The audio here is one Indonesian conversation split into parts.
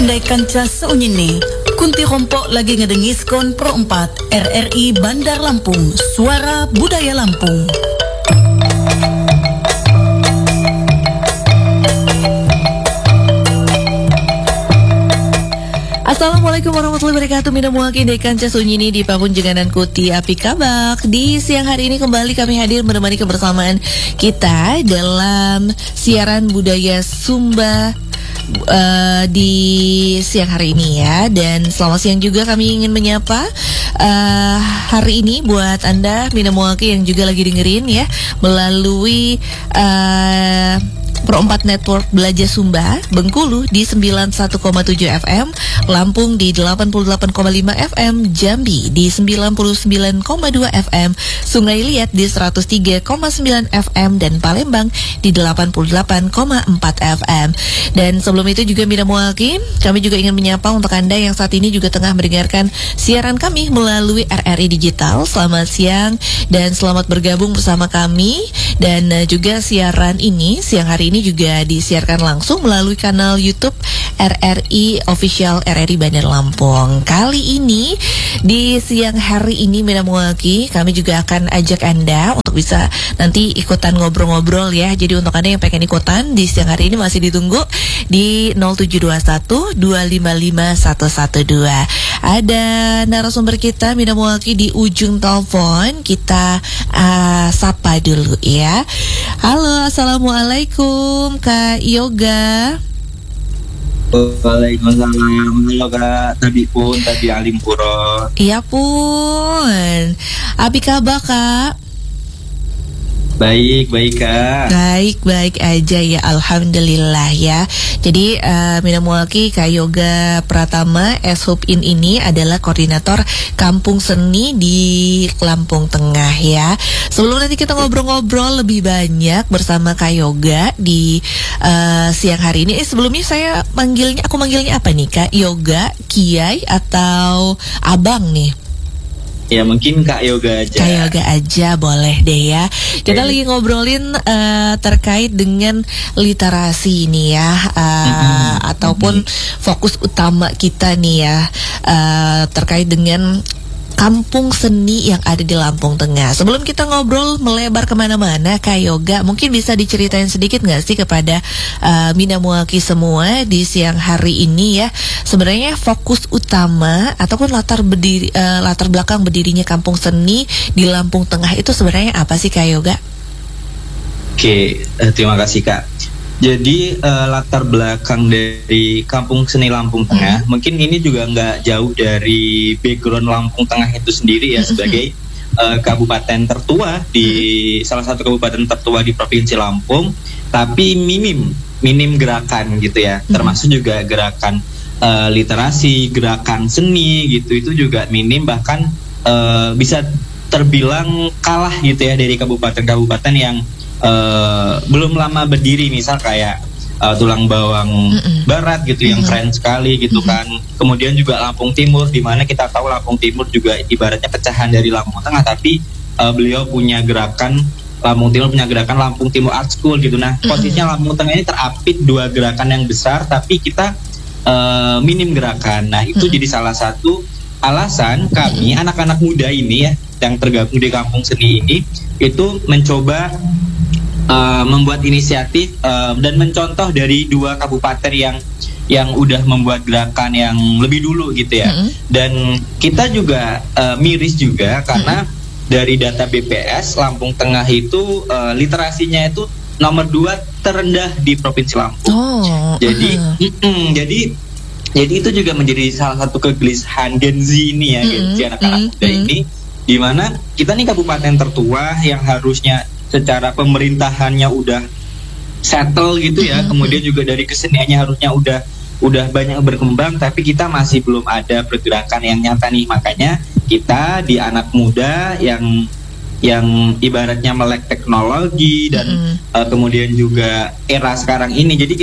Indai kanca seunyini, kunti rompok lagi ngedengis kon Pro 4 RRI Bandar Lampung, Suara Budaya Lampung. Assalamualaikum warahmatullahi wabarakatuh. Mina muaki dekan casunyini di Papun Jenganan Kuti Api Kabak. Di siang hari ini kembali kami hadir menemani kebersamaan kita dalam siaran budaya Sumba di siang hari ini ya. Dan selamat siang juga kami ingin menyapa hari ini buat Anda Mina muaki yang juga lagi dengerin ya melalui Pro 4 Network Belajar Sumba, Bengkulu di 91,7 FM, Lampung di 88,5 FM, Jambi di 99,2 FM, Sungai Liat di 103,9 FM, dan Palembang di 88,4 FM. Dan sebelum itu juga Mina Mualki, kami juga ingin menyapa untuk Anda yang saat ini juga tengah mendengarkan siaran kami melalui RRI Digital. Selamat siang dan selamat bergabung bersama kami. Dan juga siaran ini, siang hari ini juga disiarkan langsung melalui kanal YouTube RRI Official RRI Bandar Lampung. Kali ini di siang hari ini Mina Mualki, kami juga akan ajak Anda untuk bisa nanti ikutan ngobrol-ngobrol ya. Jadi untuk Anda yang pengen ikutan di siang hari ini masih ditunggu di 0721 255 112. Ada narasumber kita Mina Mualki di ujung telepon. Kita sapa dulu ya. Halo, assalamualaikum Kak Yoga. Waalaikumsalam. Halo Kak, tadi Alim Puro. Iya pun. Abi kabar Kak? Baik Kak. Baik aja ya, alhamdulillah ya. Jadi Mina Mualki, Kak Yoga Pratama Eshubin ini adalah koordinator Kampung Seni di Lampung Tengah ya. Sebelum nanti kita ngobrol-ngobrol lebih banyak bersama Kak Yoga di siang hari ini. Sebelumnya aku manggilnya apa nih Kak? Yoga, Kiai atau Abang nih? Ya mungkin Kak Yoga aja. Kak Yoga aja boleh deh ya. Kita lagi ngobrolin terkait dengan literasi ini ya, ataupun fokus utama kita nih ya, terkait dengan kampung seni yang ada di Lampung Tengah. Sebelum kita ngobrol melebar kemana-mana, Kak Yoga, mungkin bisa diceritain sedikit nggak sih kepada Mina Mualki semua di siang hari ini ya, sebenarnya fokus utama ataupun latar belakang berdirinya kampung seni di Lampung Tengah itu sebenarnya apa sih Kak Yoga? Oke, terima kasih Kak. Jadi latar belakang dari Kampung Seni Lampung Tengah, mungkin ini juga nggak jauh dari background Lampung Tengah itu sendiri ya, sebagai kabupaten tertua di salah satu kabupaten tertua di Provinsi Lampung, tapi minim gerakan gitu ya, termasuk juga gerakan literasi, gerakan seni gitu, itu juga minim, bahkan bisa terbilang kalah gitu ya dari kabupaten-kabupaten yang belum lama berdiri, misal kayak Tulang Bawang Barat gitu yang keren sekali gitu kan. Kemudian juga Lampung Timur, di mana kita tahu Lampung Timur juga ibaratnya pecahan dari Lampung Tengah, tapi beliau punya gerakan, Lampung Timur punya gerakan Lampung Timur Art School gitu. Nah, posisinya Lampung Tengah ini terapit dua gerakan yang besar, tapi kita minim gerakan. Nah, itu jadi salah satu alasan kami anak-anak muda ini ya yang tergabung di Kampung Seni ini itu mencoba membuat inisiatif dan mencontoh dari dua kabupaten yang udah membuat gerakan yang lebih dulu gitu ya. Dan kita juga miris juga karena dari data BPS Lampung Tengah itu literasinya itu nomor 2 terendah di Provinsi Lampung. Jadi itu juga menjadi salah satu kegelisahan Gen Z ini ya, Gen Z anak-anak muda ini, di mana kita nih kabupaten tertua yang harusnya secara pemerintahannya udah settle gitu ya, kemudian juga dari keseniannya harusnya udah banyak berkembang, tapi kita masih belum ada pergerakan yang nyata nih. Makanya kita di anak muda yang ibaratnya melek teknologi dan kemudian juga era sekarang ini, jadi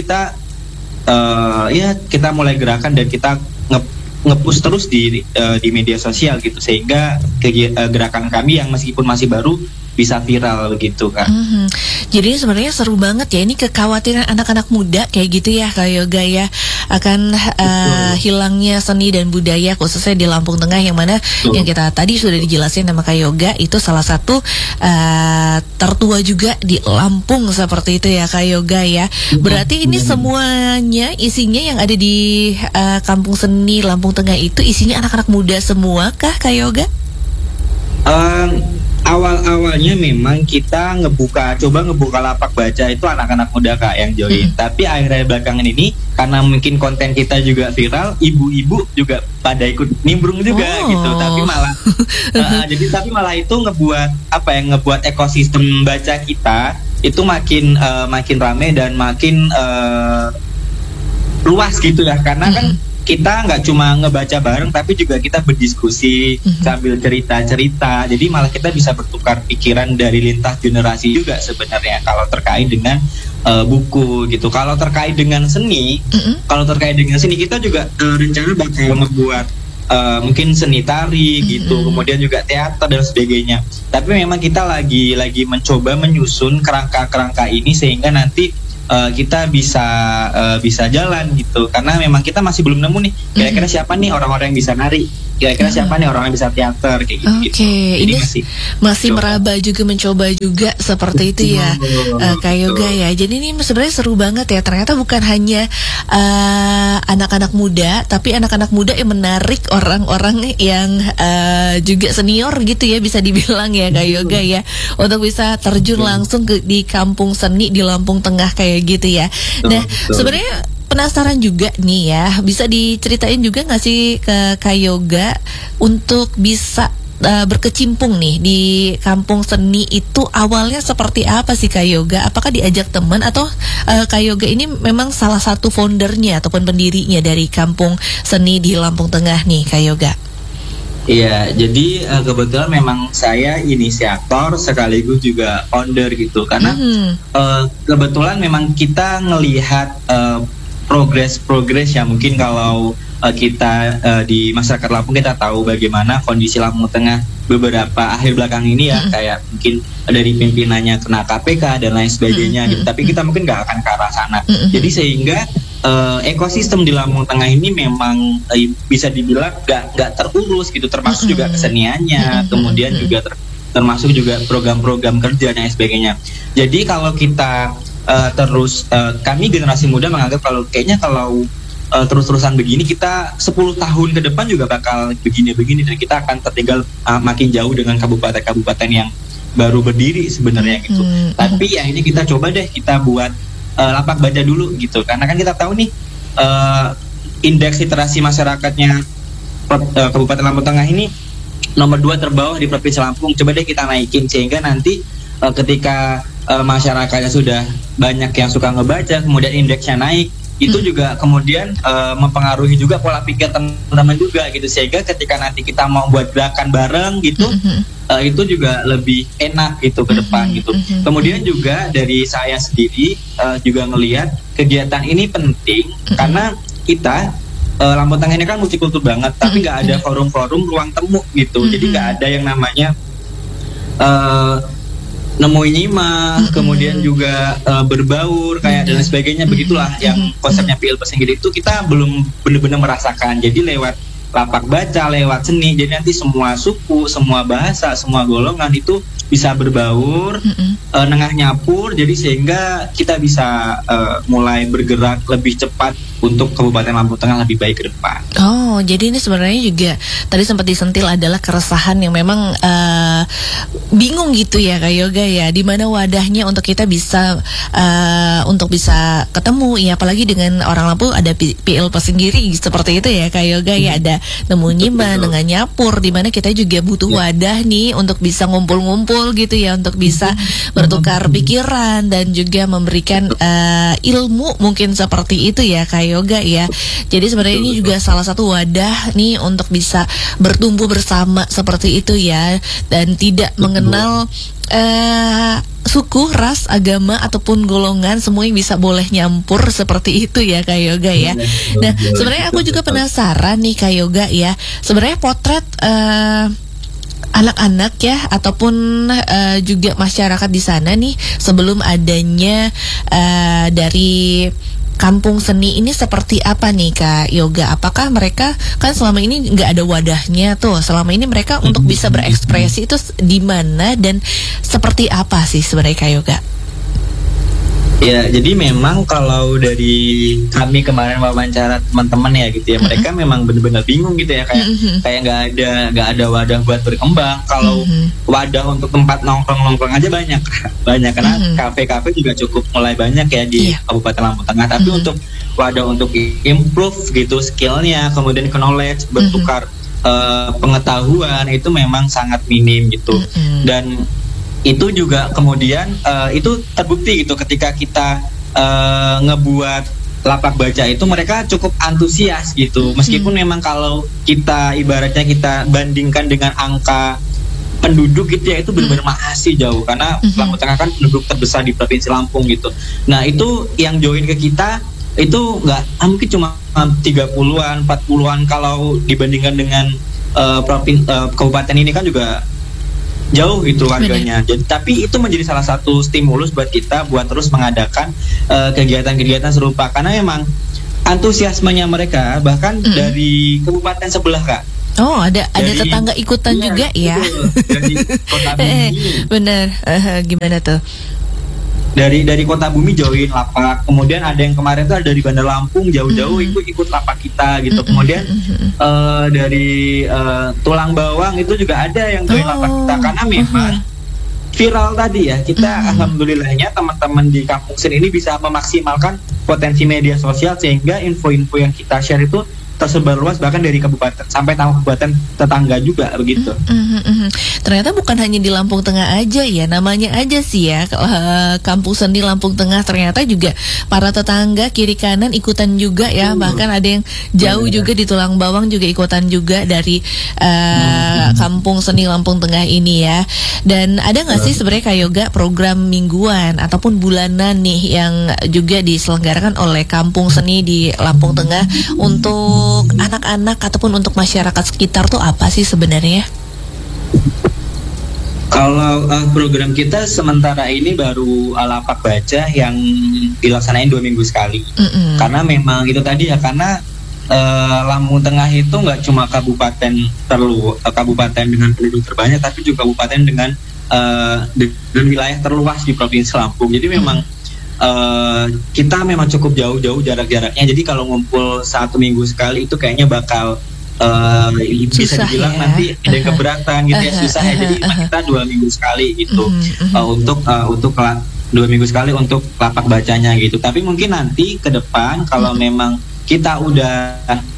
kita mulai gerakan dan kita nge-push terus di media sosial gitu, sehingga gerakan kami yang meskipun masih baru bisa viral begitu Kak. Jadi sebenarnya seru banget ya, ini kekhawatiran anak-anak muda kayak gitu ya Kak Yoga ya, akan hilangnya seni dan budaya khususnya di Lampung Tengah, yang mana yang kita tadi sudah dijelasin sama Kak Yoga itu salah satu tertua juga di Lampung seperti itu ya Kak Yoga ya. Berarti ini semuanya isinya yang ada di Kampung Seni Lampung Tengah itu isinya anak-anak muda semua kah Kak Yoga? Awal-awalnya memang kita coba ngebuka lapak baca itu anak-anak muda Kak yang join. Tapi akhirnya belakangan ini karena mungkin konten kita juga viral, ibu-ibu juga pada ikut nimbrung juga gitu. Tapi malah tapi malah itu ngebuat ekosistem baca kita itu makin rame dan makin luas gitu ya. Karena kan kita nggak cuma ngebaca bareng, tapi juga kita berdiskusi sambil cerita-cerita. Jadi malah kita bisa bertukar pikiran dari lintas generasi juga sebenarnya kalau terkait dengan buku gitu. Kalau terkait dengan seni, kita juga rencana bakal ngebuat mungkin seni tari gitu, kemudian juga teater dan sebagainya. Tapi memang kita lagi mencoba menyusun kerangka-kerangka ini sehingga nanti kita bisa jalan gitu, karena memang kita masih belum nemu nih kira-kira siapa nih orang-orang yang bisa nari, kira-kira siapa nih orang yang bisa teater kayak gitu. Jadi ini masih meraba juga, mencoba juga seperti itu ya Kak Yoga ya. Jadi ini sebenarnya seru banget ya, ternyata bukan hanya anak-anak muda, tapi anak-anak muda yang menarik orang-orang yang juga senior gitu ya, bisa dibilang ya Kak Yoga ya, untuk bisa terjun langsung di kampung seni di Lampung Tengah kayak gitu ya. Nah sebenarnya penasaran juga nih ya, bisa diceritain juga nggak sih ke Kak Yoga untuk bisa berkecimpung nih di kampung seni itu awalnya seperti apa sih Kak Yoga? Apakah diajak teman atau Kak Yoga ini memang salah satu foundernya ataupun pendirinya dari kampung seni di Lampung Tengah nih Kak Yoga? Iya, jadi kebetulan memang saya inisiator sekaligus juga founder gitu, karena kebetulan memang kita ngelihat progres ya, mungkin kalau kita di masyarakat Lampung kita tahu bagaimana kondisi Lampung Tengah beberapa akhir belakang ini ya, kayak mungkin dari pimpinannya kena KPK dan lain sebagainya gitu. Tapi kita mungkin nggak akan ke arah sana. Jadi sehingga ekosistem di Lampung Tengah ini memang bisa dibilang nggak terurus gitu, termasuk juga keseniannya, kemudian juga termasuk juga program-program kerja dan sebagainya. Jadi kalau kita kami generasi muda menganggap kalau terus-terusan begini kita 10 tahun ke depan juga bakal begini-begini, dan kita akan tertinggal makin jauh dengan kabupaten-kabupaten yang baru berdiri sebenarnya gitu. Tapi ya ini kita coba deh kita buat lapak baca dulu gitu, karena kan kita tahu nih indeks literasi masyarakatnya Kabupaten Lampung Tengah ini nomor 2 terbawah di Provinsi Lampung. Coba deh kita naikin sehingga nanti ketika masyarakatnya sudah banyak yang suka ngebaca, kemudian indeksnya naik, itu juga kemudian mempengaruhi juga pola pikir teman-teman juga gitu, sehingga ketika nanti kita mau buat gerakan bareng gitu, itu juga lebih enak gitu ke depan gitu. Kemudian juga dari saya sendiri juga ngelihat kegiatan ini penting karena kita Lampung Tengah ini kan multikultur banget, tapi nggak ada forum-forum ruang temu gitu. Jadi nggak ada yang namanya nemuin nyimah, kemudian juga berbaur kayak dan sebagainya, begitulah yang konsepnya PIL sendiri itu kita belum benar-benar merasakan. Jadi lewat lapak baca, lewat seni, jadi nanti semua suku, semua bahasa, semua golongan itu bisa berbaur, nengah nyapur, jadi sehingga kita bisa mulai bergerak lebih cepat untuk Kabupaten Lampung Tengah lebih baik ke depan. Oh, jadi ini sebenarnya juga tadi sempat disentil adalah keresahan yang memang bingung gitu ya Kak Yoga ya, di mana wadahnya untuk kita bisa ketemu ya, apalagi dengan orang Lampung ada PL sendiri seperti itu ya Kak Yoga ya, ada nemu nyimah dengan nyapur, di mana kita juga butuh wadah nih untuk bisa ngumpul-ngumpul gitu ya, untuk bisa bertukar pikiran dan juga memberikan ilmu mungkin seperti itu ya Kak Yoga ya. Jadi sebenarnya ini juga salah satu wadah nih untuk bisa bertumbuh bersama seperti itu ya, dan tidak mengenal suku, ras, agama ataupun golongan, semuanya bisa boleh nyampur seperti itu ya Kak Yoga ya. Nah sebenarnya aku juga penasaran nih Kak Yoga ya, sebenarnya potret anak-anak ya ataupun juga masyarakat di sana nih sebelum adanya dari kampung seni ini seperti apa nih Kak Yoga? Apakah mereka kan selama ini nggak ada wadahnya tuh? Selama ini mereka untuk bisa berekspresi itu di mana dan seperti apa sih sebenarnya Kak Yoga? Ya, jadi memang kalau dari kami kemarin wawancara teman-teman ya gitu ya, mereka memang benar-benar bingung gitu ya, kayak nggak ada wadah buat berkembang. Kalau wadah untuk tempat nongkrong aja banyak karena kafe-kafe juga cukup mulai banyak ya di Kabupaten Lampung Tengah. Tapi untuk wadah untuk improve gitu skillnya, kemudian knowledge, bertukar pengetahuan itu memang sangat minim gitu. Dan itu juga kemudian itu terbukti gitu ketika kita ngebuat lapak baca itu, mereka cukup antusias gitu, meskipun memang kalau kita ibaratnya kita bandingkan dengan angka penduduk gitu ya, itu benar-benar masih jauh karena Lampung Tengah kan penduduk terbesar di Provinsi Lampung gitu. Nah itu yang join ke kita itu nggak mungkin cuma 30-an 40-an kalau dibandingkan dengan kabupaten ini kan juga jauh gitu harganya. Jadi, tapi itu menjadi salah satu stimulus buat kita buat terus mengadakan kegiatan-kegiatan serupa karena memang antusiasmenya mereka bahkan dari kabupaten sebelah Kak. Oh, ada tetangga ikutan juga ya. Dari Kota Bumi. Bener. Gimana tuh? Dari Kota Bumi join lapak, kemudian ada yang kemarin tuh dari Bandar Lampung jauh-jauh ikut lapak kita gitu. Kemudian dari Tulang Bawang itu juga ada yang join lapak kita karena memang viral tadi ya. Kita alhamdulillahnya teman-teman di kampung seni ini bisa memaksimalkan potensi media sosial sehingga info-info yang kita share itu tersebar luas bahkan dari kabupaten sampai kabupaten tetangga juga begitu. Ternyata bukan hanya di Lampung Tengah aja ya, namanya aja sih ya Kampung Seni Lampung Tengah, ternyata juga para tetangga kiri kanan ikutan juga ya, bahkan ada yang jauh juga di Tulang Bawang juga ikutan juga dari Kampung Seni Lampung Tengah ini ya. Dan ada nggak sih sebenarnya Kak Yoga program mingguan ataupun bulanan nih yang juga diselenggarakan oleh Kampung Seni di Lampung Tengah untuk anak-anak ataupun untuk masyarakat sekitar tuh apa sih sebenarnya? Kalau program kita sementara ini baru lapak baca yang dilaksanain 2 minggu sekali. Karena memang itu tadi ya, karena Lampung Tengah itu nggak cuma kabupaten dengan penduduk terbanyak, tapi juga kabupaten dengan wilayah terluas di Provinsi Lampung. Jadi memang kita memang cukup jauh-jauh jarak-jaraknya. Jadi kalau ngumpul 1 minggu sekali itu kayaknya bakal bisa dibilang ya, nanti ada yang keberatan gitu ya, susah ya. Jadi kita 2 minggu sekali gitu untuk 2 minggu sekali untuk lapak bacanya gitu. Tapi mungkin nanti ke depan kalau memang kita udah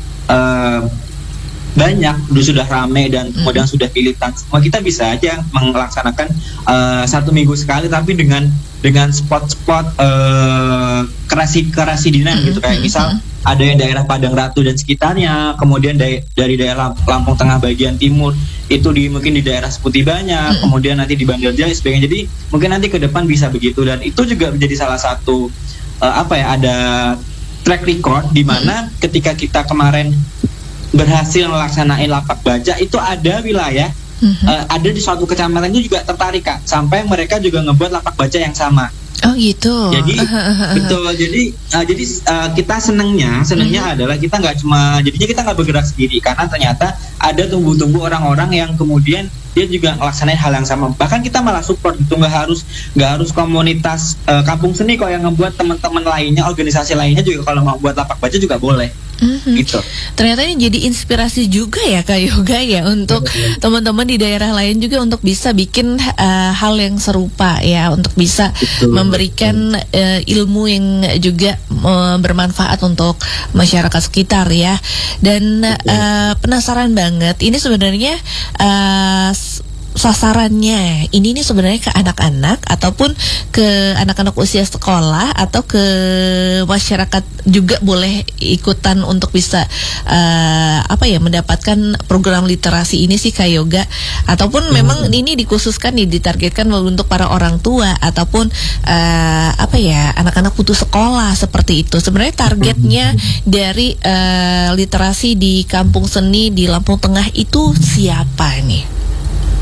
banyak, sudah rame dan kemudian sudah pilihan semua, kita bisa aja melaksanakan 1 minggu sekali tapi dengan spot-spot kerasi-kerasidinan gitu, kayak misal ada yang daerah Padang Ratu dan sekitarnya, kemudian dari daerah Lampung Tengah bagian timur itu mungkin di daerah Seputi banyak, kemudian nanti di Bandar Jaya sebagainya. Jadi mungkin nanti ke depan bisa begitu, dan itu juga menjadi salah satu ada track record di mana ketika kita kemarin berhasil melaksanain lapak baca itu ada wilayah ada di suatu kecamatan itu juga tertarik Kak, sampai mereka juga ngebuat lapak baca yang sama. Oh gitu. Jadi betul. Jadi kita senangnya adalah kita nggak bergerak sendiri, karena ternyata ada tumbuh-tumbuh orang-orang yang kemudian dia juga ngelaksanain hal yang sama. Bahkan kita malah support itu, nggak harus komunitas kampung seni kok yang ngebuat, teman-teman lainnya, organisasi lainnya juga kalau mau buat lapak baca juga boleh. Gitu. Ternyata ini jadi inspirasi juga ya Kak Yoga ya untuk teman-teman di daerah lain juga untuk bisa bikin hal yang serupa ya, untuk bisa memberikan ilmu yang juga bermanfaat untuk masyarakat sekitar ya. Dan penasaran banget, ini sebenarnya sasarannya ini sebenarnya ke anak-anak ataupun ke anak-anak usia sekolah atau ke masyarakat juga boleh ikutan untuk bisa mendapatkan program literasi ini sih Kak Yoga, ataupun memang ini dikhususkan ditargetkan untuk para orang tua ataupun anak-anak putus sekolah seperti itu. Sebenarnya targetnya dari literasi di Kampung Seni di Lampung Tengah itu siapa nih?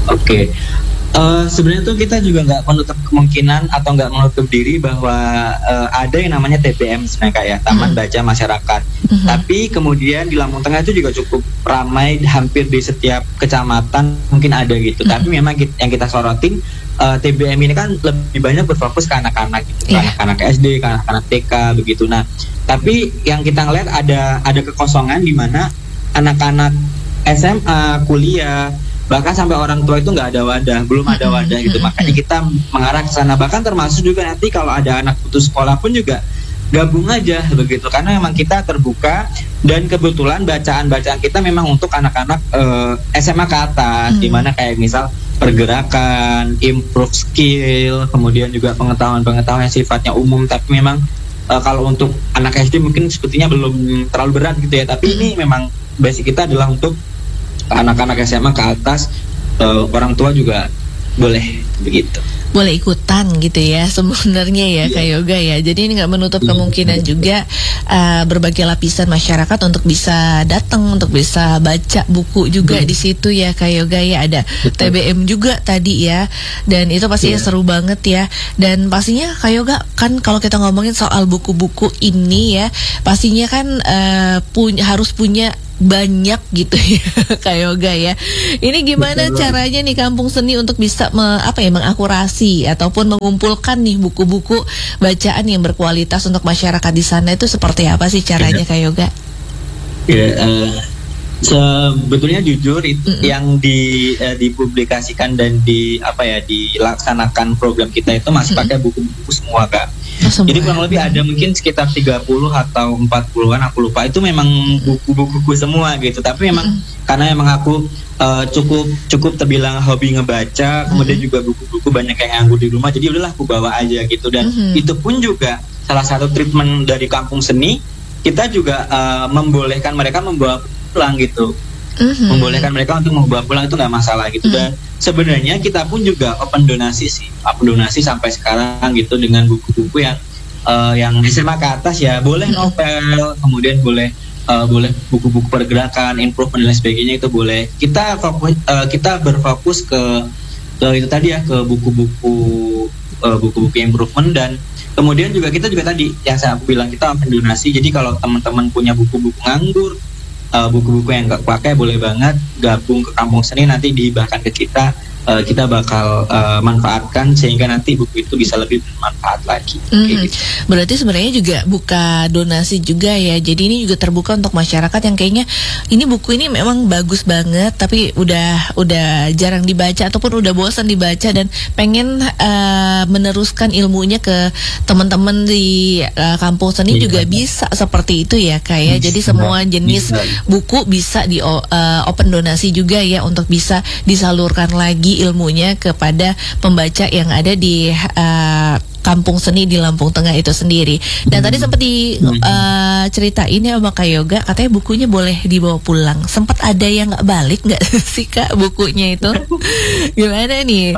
Oke. Sebenarnya tuh kita juga nggak menutup kemungkinan atau nggak menutup diri bahwa ada yang namanya TBM sebenarnya kayak Taman Baca Masyarakat. Tapi kemudian di Lampung Tengah itu juga cukup ramai, hampir di setiap kecamatan mungkin ada gitu. Tapi memang yang kita sorotin TBM ini kan lebih banyak berfokus ke anak-anak gitu, ke anak-anak SD, ke anak-anak TK begitu. Nah, tapi yang kita ngeliat ada kekosongan di mana anak-anak SMA, kuliah, bahkan sampai orang tua itu nggak ada wadah, belum ada wadah gitu. Makanya kita mengarah ke sana. Bahkan termasuk juga nanti kalau ada anak putus sekolah pun juga gabung aja begitu, karena memang kita terbuka dan kebetulan bacaan-bacaan kita memang untuk anak-anak SMA ke atas, dimana kayak misal pergerakan, improve skill, kemudian juga pengetahuan-pengetahuan yang sifatnya umum. Tapi memang kalau untuk anak SD mungkin sepertinya belum terlalu berat gitu ya. Tapi ini memang basic kita adalah untuk anak-anak SMA ke atas, orang tua juga boleh begitu. Boleh ikutan gitu ya sebenarnya ya Kak Yoga ya. Jadi ini nggak menutup kemungkinan juga berbagai lapisan masyarakat untuk bisa datang, untuk bisa baca buku juga di situ ya Kak Yoga ya. Ada TBM juga tadi ya. Dan itu pastinya seru banget ya. Dan pastinya Kak Yoga kan kalau kita ngomongin soal buku-buku ini ya, pastinya kan harus punya banyak gitu ya Kak Yoga ya. Ini gimana caranya nih Kampung Seni untuk bisa mengakurasi ataupun mengumpulkan nih buku-buku bacaan yang berkualitas untuk masyarakat di sana, itu seperti apa sih caranya Kak Yoga? Sebetulnya jujur yang dipublikasikan dan dilaksanakan program kita itu masih pakai buku-buku semua Kak. Jadi kurang lebih ada mungkin sekitar 30 atau 40-an, aku lupa, itu memang buku-buku semua gitu. Tapi memang karena memang aku cukup terbilang hobi ngebaca, kemudian juga buku-buku banyak yang nganggur di rumah, jadi udahlah aku bawa aja gitu. Dan itu pun juga salah satu treatment dari Kampung Seni, kita juga membolehkan mereka membawa pulang gitu. Membolehkan mereka untuk membawa pulang itu nggak masalah gitu. Dan sebenarnya kita pun juga open donasi sampai sekarang gitu, dengan buku-buku yang SMA ke atas ya, boleh novel, kemudian boleh buku-buku pergerakan, improvement dan lain sebagainya, itu boleh. Kita berfokus ke itu tadi ya, ke buku-buku improvement. Dan kemudian kita juga tadi yang saya bilang, kita open donasi. Jadi kalau teman-teman punya buku-buku nganggur, buku-buku yang nggak pakai, boleh banget gabung ke Kampung Seni, nanti dihibahkan ke kita. Kita bakal manfaatkan sehingga nanti buku itu bisa lebih bermanfaat lagi. Gitu. Berarti sebenarnya juga buka donasi juga ya. Jadi ini juga terbuka untuk masyarakat yang kayaknya ini buku ini memang bagus banget, tapi udah jarang dibaca ataupun udah bosan dibaca dan pengen meneruskan ilmunya ke teman-teman di Kampung Seni juga bisa seperti itu ya Kak ya. Jadi semua jenis buku bisa di open donasi juga ya, untuk bisa disalurkan lagi ilmunya kepada pembaca yang ada di Kampung Seni di Lampung Tengah itu sendiri. Dan tadi sempat ceritain ya sama Kak Yoga, katanya bukunya boleh dibawa pulang. Sempat ada yang nggak balik nggak sih Kak bukunya itu? Gimana nih?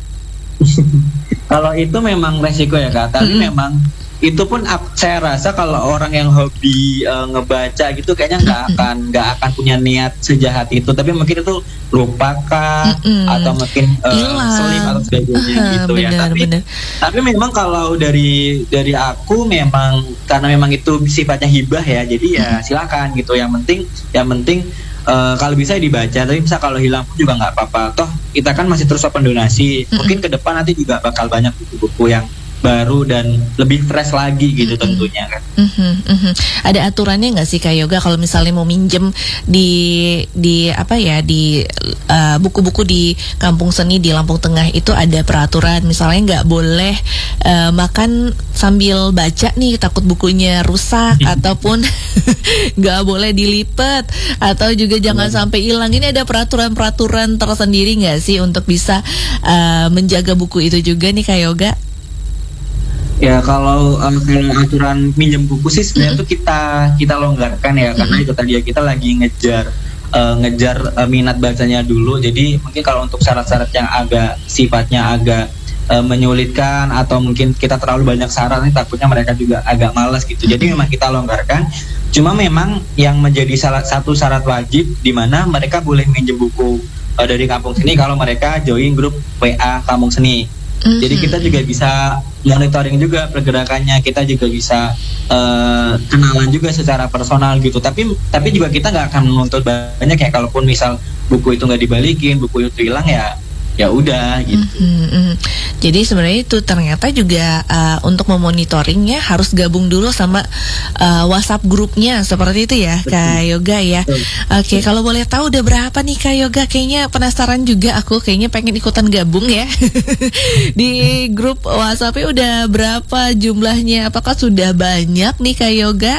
Kalau itu memang resiko ya Kak, tapi memang itu pun saya rasa kalau orang yang hobi ngebaca gitu kayaknya nggak akan punya niat sejahat itu. Tapi mungkin itu lupakan atau mungkin selip atau sebagainya gitu ya. Tapi memang kalau dari aku memang karena memang itu sifatnya hibah ya, jadi ya silakan gitu. Yang penting kalau bisa dibaca, tapi bisa kalau hilang pun juga nggak apa-apa. Toh kita kan masih terus open donasi. Mungkin ke depan nanti juga bakal banyak buku-buku yang baru dan lebih fresh lagi gitu tentunya kan. Ada aturannya nggak sih Kak Yoga kalau misalnya mau minjem di buku-buku di Kampung Seni di Lampung Tengah itu ada peraturan, misalnya nggak boleh makan sambil baca nih, takut bukunya rusak ataupun nggak boleh dilipat atau juga jangan sampai hilang. Ini ada peraturan-peraturan tersendiri nggak sih untuk bisa menjaga buku itu juga nih Kak Yoga? Ya kalau aturan minjem buku sih sebenarnya tuh kita longgarkan ya, karena itu tadi ya, kita lagi ngejar minat bacanya dulu. Jadi mungkin kalau untuk syarat-syarat yang sifatnya agak menyulitkan atau mungkin kita terlalu banyak syarat, takutnya mereka juga agak malas gitu. Jadi memang kita longgarkan. Cuma memang yang menjadi salah satu syarat wajib di mana mereka boleh minjem buku dari kampung seni kalau mereka join grup WA kampung seni. Jadi kita juga bisa monitoring juga pergerakannya, kita juga bisa kenalan juga secara personal gitu. Tapi juga kita nggak akan menuntut banyak ya, kalaupun misal buku itu nggak dibalikin, buku itu hilang ya udah gitu. Jadi sebenarnya itu ternyata juga untuk memonitoringnya harus gabung dulu sama WhatsApp grupnya seperti itu ya, Kak Yoga ya. Oke, kalau boleh tahu udah berapa nih Kak Yoga? Kayaknya penasaran juga aku, kayaknya pengen ikutan gabung ya. Di grup WhatsApp-nya udah berapa jumlahnya? Apakah sudah banyak nih Kak Yoga?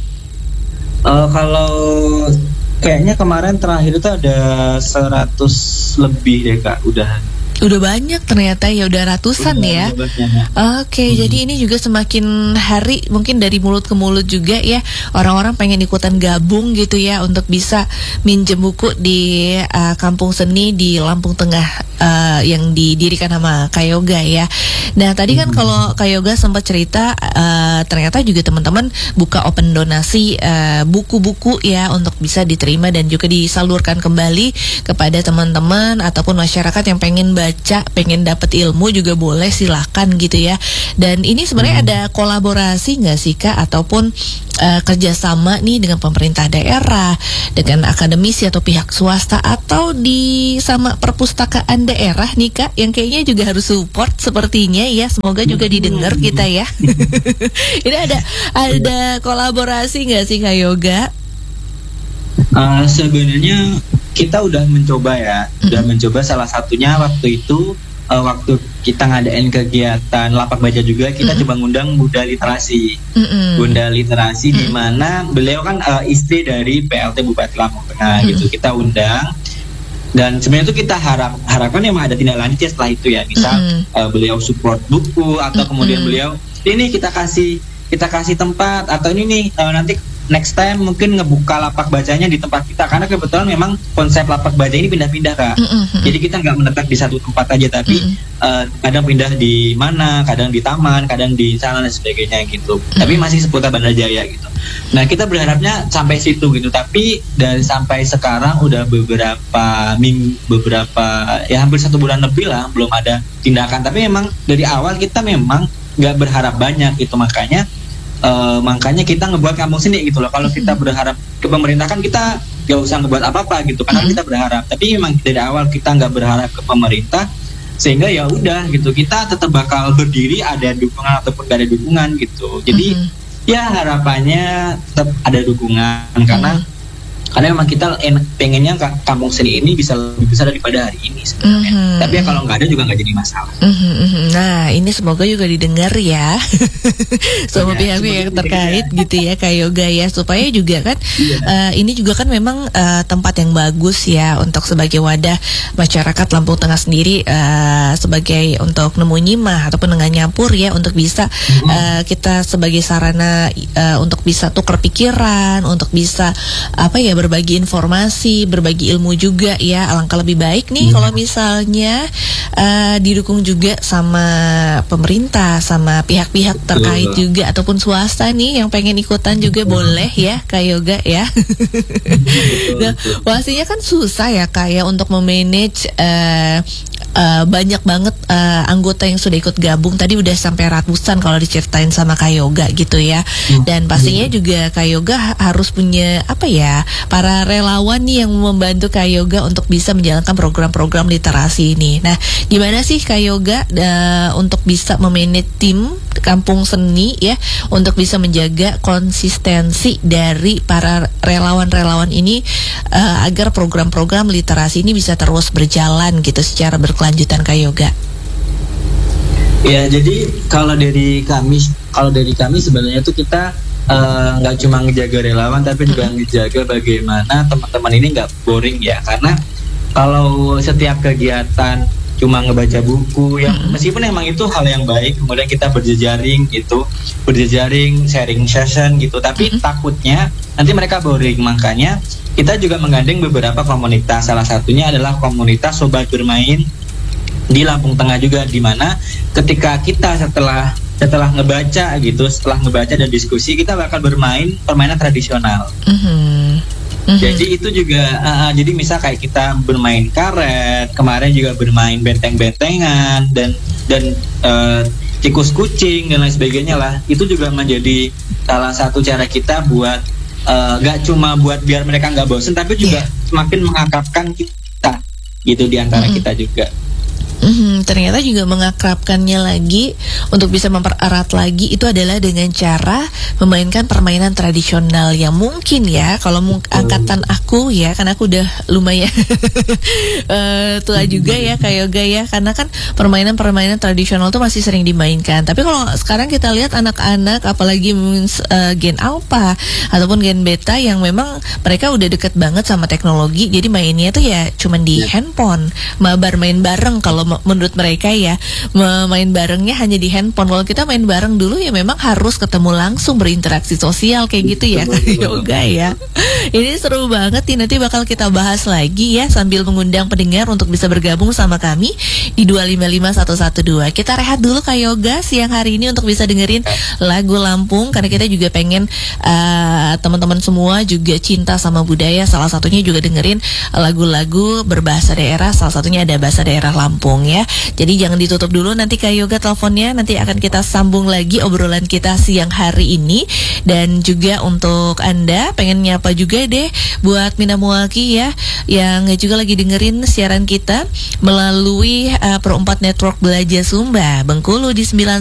Kalau kayaknya kemarin terakhir itu ada 100 lebih deh Kak, udah banyak ternyata ya, udah ratusan ya. Oke, jadi ini juga semakin hari mungkin dari mulut ke mulut juga ya, orang-orang pengen ikutan gabung gitu ya untuk bisa minjem buku di kampung seni di Lampung Tengah yang didirikan sama Kak Yoga ya. Nah tadi kan kalau Kak Yoga sempat cerita ternyata juga teman-teman buka open donasi buku-buku ya untuk bisa diterima dan juga disalurkan kembali kepada teman-teman ataupun masyarakat yang pengen baca, pengen dapat ilmu juga boleh, silahkan gitu ya. Dan ini sebenarnya ada kolaborasi nggak sih Kak, ataupun kerjasama nih dengan pemerintah daerah, dengan akademisi atau pihak swasta, atau di sama perpustakaan daerah nih Kak, yang kayaknya juga harus support sepertinya ya. Semoga juga didengar kita ya. Ini ada kolaborasi nggak sih Kak Yoga? Sebenarnya kita udah mencoba ya, udah mencoba. Salah satunya waktu itu waktu kita ngadain kegiatan lapak baca juga, kita coba ngundang Bunda Literasi. Bunda Literasi di mana beliau kan istri dari PLT Bupati Lampung Tengah gitu. Kita undang, dan sebenarnya itu kita harapkan memang ada tindak lanjut ya setelah itu ya. Misal beliau support buku, atau kemudian beliau ini kita kasih tempat, atau ini nih nanti next time mungkin ngebuka lapak bacanya di tempat kita, karena kebetulan memang konsep lapak baca ini pindah-pindah Kak. Jadi kita nggak menetap di satu tempat aja, tapi kadang pindah di mana, kadang di taman, kadang di sana dan sebagainya gitu. Tapi masih seputar Bandar Jaya gitu. Nah kita berharapnya sampai situ gitu, tapi dari sampai sekarang udah beberapa ya hampir 1 bulan lebih lah belum ada tindakan. Tapi memang dari awal kita memang nggak berharap banyak gitu, makanya kita ngebuat kampung seni gitu loh. Kalau kita berharap ke pemerintah kan kita gak usah ngebuat apa-apa gitu, karena kita berharap. Tapi memang dari awal kita nggak berharap ke pemerintah, sehingga ya udah gitu, kita tetap bakal berdiri ada dukungan ataupun gak ada dukungan gitu. Jadi ya harapannya tetap ada dukungan, karena memang kita pengennya kampung seni ini bisa lebih besar daripada hari ini sebenarnya. Tapi ya kalau nggak ada juga nggak jadi masalah. Nah ini semoga juga didengar ya sama pihak-pihak terkait gitu ya Kak Yoga ya, supaya juga kan ini juga kan memang tempat yang bagus ya untuk sebagai wadah masyarakat Lampung Tengah sendiri, sebagai untuk nemu nyimah ataupun dengan nyampur ya, untuk bisa kita sebagai sarana untuk bisa tukar pikiran, untuk bisa berbagi informasi, berbagi ilmu juga ya. Alangkah lebih baik nih kalau misalnya didukung juga sama pemerintah, sama pihak-pihak terkait juga, ataupun swasta nih yang pengen ikutan juga boleh ya Kak Yoga ya. Nah, pastinya kan susah ya Kak ya untuk memanage banyak banget anggota yang sudah ikut gabung. Tadi udah sampai ratusan kalau diceritain sama Kak Yoga gitu ya. Dan pastinya juga Kak Yoga harus punya para relawan nih yang membantu Kak Yoga untuk bisa menjalankan program-program literasi ini. Nah, gimana sih Kak Yoga untuk bisa memanage tim kampung seni ya, untuk bisa menjaga konsistensi dari para relawan-relawan ini agar program-program literasi ini bisa terus berjalan gitu secara berkelanjutan Kak Yoga? Ya, jadi kalau dari kami sebenarnya tuh kita nggak cuma ngejaga relawan, tapi juga ngejaga bagaimana teman-teman ini nggak boring ya. Karena kalau setiap kegiatan cuma ngebaca buku, yang meskipun emang itu hal yang baik, kemudian kita berjejaring sharing session gitu, tapi takutnya nanti mereka boring. Makanya kita juga menggandeng beberapa komunitas. Salah satunya adalah komunitas Sobat Bermain di Lampung Tengah juga, di mana ketika kita setelah ngebaca dan diskusi, kita bakal bermain permainan tradisional. Jadi itu juga jadi misal kayak kita bermain karet, kemarin juga bermain benteng-bentengan dan tikus kucing dan lain sebagainya lah. Itu juga menjadi salah satu cara kita buat gak cuma buat biar mereka nggak bosen, tapi juga semakin mengakrabkan kita gitu di antara kita juga. Ternyata juga mengakrabkannya lagi untuk bisa mempererat lagi itu adalah dengan cara memainkan permainan tradisional yang mungkin ya kalau angkatan aku ya, karena aku udah lumayan tua juga ya kayak Yoga ya, karena kan permainan tradisional tuh masih sering dimainkan. Tapi kalau sekarang kita lihat anak-anak apalagi gen alpha ataupun gen beta yang memang mereka udah deket banget sama teknologi, jadi mainnya tuh ya cuman di handphone, mabar main bareng kalau menurut mereka ya, main barengnya hanya di handphone. Kalau kita main bareng dulu ya memang harus ketemu langsung, berinteraksi sosial kayak gitu ya, kayak Yoga ya. Ini seru banget nih, nanti bakal kita bahas lagi ya sambil mengundang pendengar untuk bisa bergabung sama kami di 255112. Kita rehat dulu Kak Yoga siang hari ini untuk bisa dengerin lagu Lampung, karena kita juga pengen teman-teman semua juga cinta sama budaya, salah satunya juga dengerin lagu-lagu berbahasa daerah, salah satunya ada bahasa daerah Lampung ya. Jadi jangan ditutup dulu nanti Kak Yoga teleponnya, nanti akan kita sambung lagi obrolan kita siang hari ini. Dan juga untuk Anda pengen nyapa juga deh buat Mina Muaki ya, yang juga lagi dengerin siaran kita melalui Pro 4 Network Belajar Sumba Bengkulu di 9